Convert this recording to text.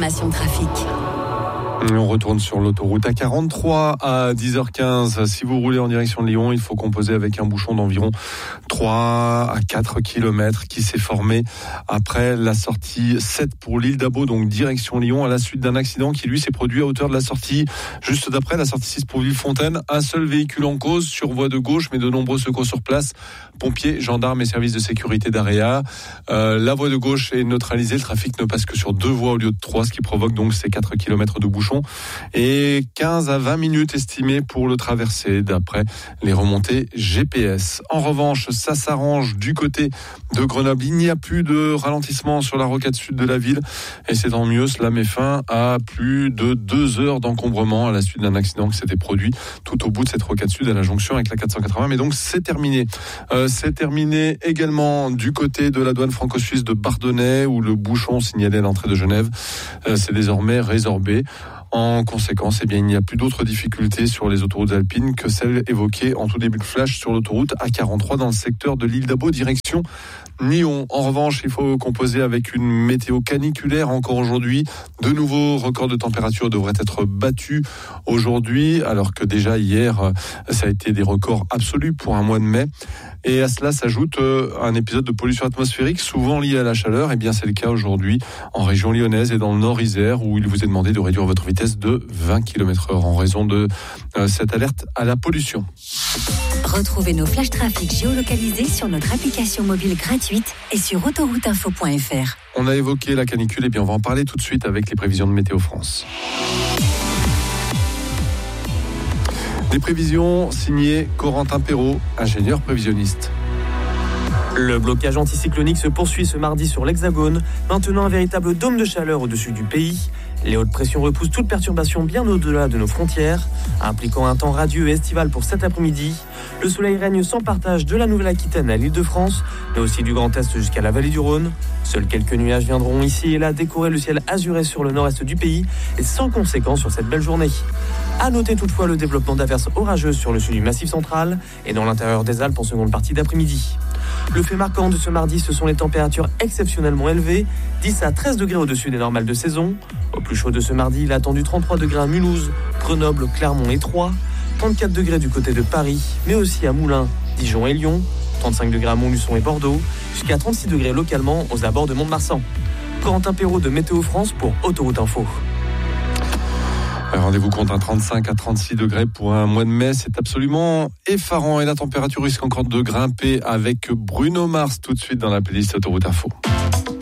informations trafic. On retourne sur l'autoroute A43 à 10h15. Si vous roulez en direction de Lyon, il faut composer avec un bouchon d'environ 3 à 4 km qui s'est formé après la sortie 7 pour l'île d'Abo, donc direction Lyon, à la suite d'un accident qui lui s'est produit à hauteur de la sortie, juste d'après la sortie 6 pour Villefontaine. Un seul véhicule en cause sur voie de gauche, mais de nombreux secours sur place. Pompiers, gendarmes et services de sécurité d'AREA. La voie de gauche est neutralisée. Le trafic ne passe que sur 2 voies au lieu de 3, ce qui provoque donc ces 4 km de bouchons. Et 15 à 20 minutes estimées pour le traverser d'après les remontées GPS. En revanche, ça s'arrange du côté de Grenoble. Il n'y a plus de ralentissement sur la rocade sud de la ville et c'est tant mieux. Cela met fin à plus de 2 heures d'encombrement à la suite d'un accident qui s'était produit tout au bout de cette rocade sud à la jonction avec la 480. Mais donc c'est terminé. C'est terminé également du côté de la douane franco-suisse de Bardonnay où le bouchon signalé à l'entrée de Genève c'est désormais résorbé. En conséquence, il n'y a plus d'autres difficultés sur les autoroutes alpines que celles évoquées en tout début de flash sur l'autoroute A43 dans le secteur de l'île d'Abo, direction Nyon. En revanche, il faut composer avec une météo caniculaire encore aujourd'hui. De nouveaux records de température devraient être battus aujourd'hui, alors que déjà hier, ça a été des records absolus pour un mois de mai. Et à cela s'ajoute un épisode de pollution atmosphérique souvent lié à la chaleur. Et bien c'est le cas aujourd'hui en région lyonnaise et dans le nord Isère où il vous est demandé de réduire votre vitesse de 20 km/h en raison de cette alerte à la pollution. Retrouvez nos flashs trafic géolocalisés sur notre application mobile gratuite et sur autorouteinfo.fr. On a évoqué la canicule et bien on va en parler tout de suite avec les prévisions de Météo France. Des prévisions signées Corentin Perrault, ingénieur prévisionniste. Le blocage anticyclonique se poursuit ce mardi sur l'Hexagone, maintenant un véritable dôme de chaleur au-dessus du pays. Les hautes pressions repoussent toute perturbation bien au-delà de nos frontières, impliquant un temps radieux et estival pour cet après-midi. Le soleil règne sans partage de la Nouvelle-Aquitaine à l'Île-de-France, mais aussi du Grand Est jusqu'à la vallée du Rhône. Seuls quelques nuages viendront ici et là décorer le ciel azuré sur le nord-est du pays et sans conséquence sur cette belle journée. À noter toutefois le développement d'averses orageuses sur le sud du Massif central et dans l'intérieur des Alpes en seconde partie d'après-midi. Le fait marquant de ce mardi, ce sont les températures exceptionnellement élevées, 10 à 13 degrés au-dessus des normales de saison. Au plus chaud de ce mardi, il a attendu 33 degrés à Mulhouse, Grenoble, Clermont et Troyes, 34 degrés du côté de Paris, mais aussi à Moulins, Dijon et Lyon, 35 degrés à Montluçon et Bordeaux, jusqu'à 36 degrés localement aux abords de Mont-de-Marsan. Corentin Perrault de Météo France pour Autoroute Info. Rendez-vous compte à 35 à 36 degrés pour un mois de mai, c'est absolument effarant et la température risque encore de grimper avec Bruno Mars tout de suite dans la playlist Autoroute Info.